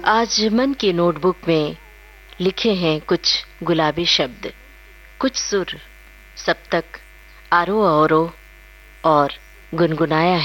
आज मन की नोटबुक में लिखे हैं कुछ गुलाबी शब्द, कुछ सुर, सप्तक, आरोह अवरोह और गुनगुनाया